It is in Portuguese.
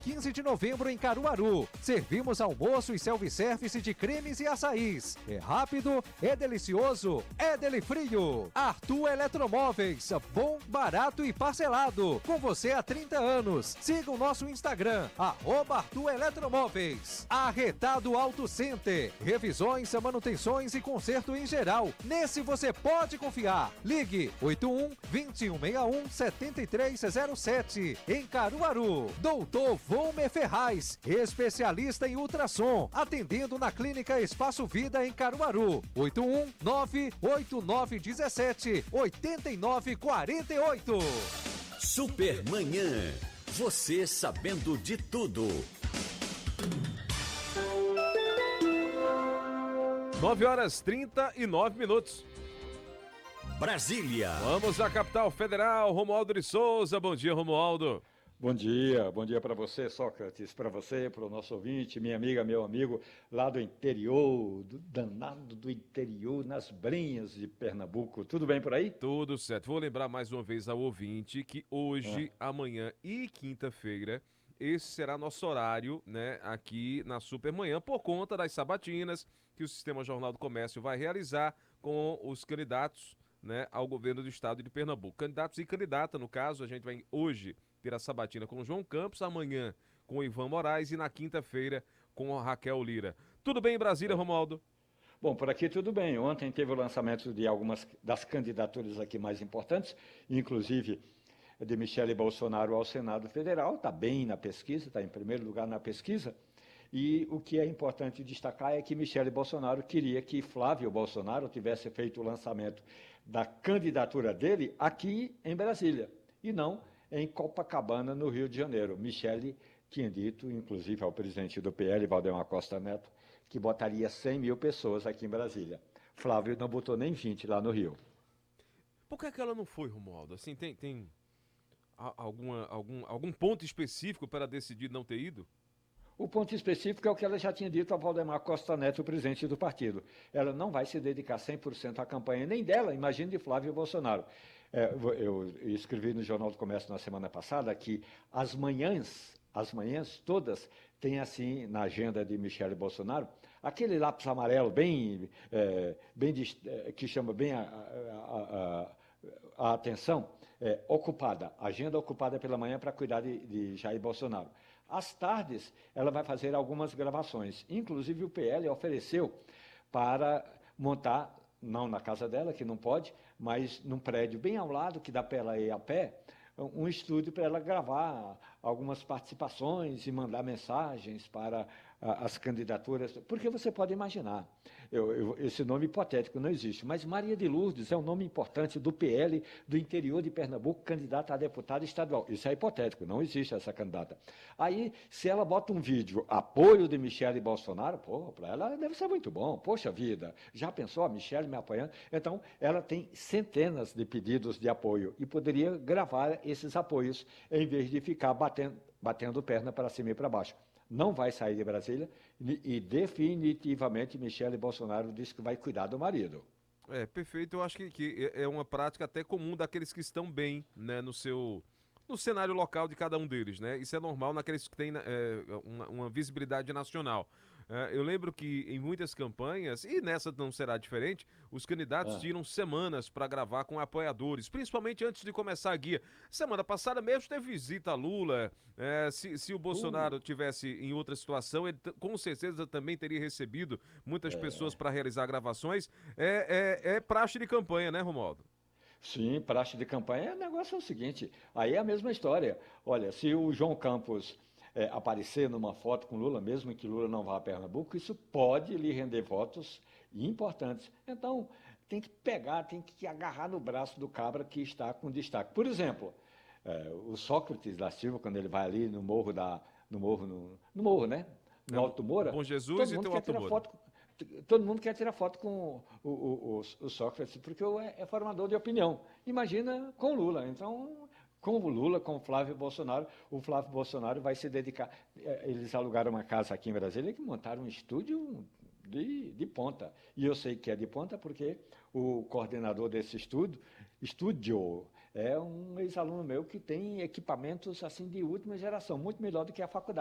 15 de novembro em Caruaru. Servimos almoço e self-service de cremes e açaís. É rápido, é delicioso, é Delifrio. Arthur Eletromóveis, bom, barato e parcelado. Com você há 30 anos. Siga o nosso Instagram, @Arthur Eletromóveis. Arretado Auto Center. Revisões, manutenções e conserto em geral. Nesse você pode confiar. Ligue 81-2161-7307. Em Caruaru. Doutor Volmer Ferraz, especialista em ultrassom, atendendo na Clínica Espaço Vida em Caruaru. 819-8948. Supermanhã. Você sabendo de tudo. 9h39. Brasília. Vamos à capital federal. Romualdo de Souza. Bom dia, Romualdo. Bom dia para você, Sócrates, para você, para o nosso ouvinte, minha amiga, meu amigo, lá do interior, do danado do interior, nas Brenhas de Pernambuco. Tudo bem por aí? Tudo certo. Vou lembrar mais uma vez ao ouvinte que hoje, amanhã e quinta-feira, esse será nosso horário, né, aqui na Supermanhã, por conta das sabatinas que o Sistema Jornal do Comércio vai realizar com os candidatos, né, ao governo do estado de Pernambuco. Candidatos e candidata, no caso, a gente vai hoje ter a sabatina com o João Campos, amanhã com o Ivan Moraes e na quinta-feira com a Raquel Lira. Tudo bem em Brasília, Romualdo? Bom, por aqui tudo bem. Ontem teve o lançamento de algumas das candidaturas aqui mais importantes, inclusive de Michele Bolsonaro ao Senado Federal. Está bem na pesquisa, está em primeiro lugar na pesquisa. E o que é importante destacar é que Michele Bolsonaro queria que Flávio Bolsonaro tivesse feito o lançamento da candidatura dele aqui em Brasília, e não em Copacabana, no Rio de Janeiro. Michele tinha dito, inclusive ao presidente do PL, Valdemar Costa Neto, que botaria 100 mil pessoas aqui em Brasília. Flávio não botou nem 20 lá no Rio. Por que ela não foi, Romualdo? Assim, tem algum ponto específico para decidir não ter ido? O ponto específico é o que ela já tinha dito a Valdemar Costa Neto, o presidente do partido. Ela não vai se dedicar 100% à campanha, nem dela, imagine de Flávio Bolsonaro. Eu escrevi no Jornal do Comércio na semana passada que as manhãs todas têm assim, na agenda de Michele Bolsonaro, aquele lápis amarelo que chama bem a atenção, ocupada, agenda ocupada pela manhã para cuidar de Jair Bolsonaro. Às tardes, ela vai fazer algumas gravações. Inclusive, o PL ofereceu para montar, não na casa dela, que não pode, mas num prédio bem ao lado, que dá para ela ir a pé, um estúdio para ela gravar algumas participações e mandar mensagens para as candidaturas, porque você pode imaginar, esse nome hipotético não existe, mas Maria de Lourdes é um nome importante do PL do interior de Pernambuco, candidata a deputada estadual. Isso é hipotético, não existe essa candidata. Aí, se ela bota um vídeo, apoio de Michele Bolsonaro, para ela deve ser muito bom. Poxa vida, já pensou a Michele me apoiando? Então, ela tem centenas de pedidos de apoio e poderia gravar esses apoios, em vez de ficar batendo perna para cima e para baixo. Não vai sair de Brasília e definitivamente Michele Bolsonaro disse que vai cuidar do marido. Perfeito. Eu acho que é uma prática até comum daqueles que estão bem, né, no cenário local de cada um deles, né? Isso é normal naqueles que têm uma visibilidade nacional. Eu lembro que em muitas campanhas, e nessa não será diferente, os candidatos tiram semanas para gravar com apoiadores, principalmente antes de começar a guia. Semana passada mesmo teve visita a Lula. Se o Bolsonaro tivesse em outra situação, ele com certeza também teria recebido muitas pessoas para realizar gravações. É praxe de campanha, né, Romualdo? Sim, praxe de campanha, o negócio é o seguinte, aí é a mesma história. Olha, se o João Campos aparecer numa foto com Lula, mesmo que Lula não vá a Pernambuco, isso pode lhe render votos importantes. Então, tem que pegar, tem que agarrar no braço do cabra que está com destaque. Por exemplo, o Sócrates da Silva, quando ele vai ali no morro, né? No Alto Moura, Bom Jesus todo e mundo tem o quer Alto tirar Moura. foto. Todo mundo quer tirar foto com o Sócrates, porque é formador de opinião. Imagina com o Lula. Então, com o Lula, com o Flávio Bolsonaro vai se dedicar. Eles alugaram uma casa aqui em Brasília que montaram um estúdio de ponta. E eu sei que é de ponta porque o coordenador desse estúdio É um ex-aluno meu que tem equipamentos assim de última geração, muito melhor do que a faculdade.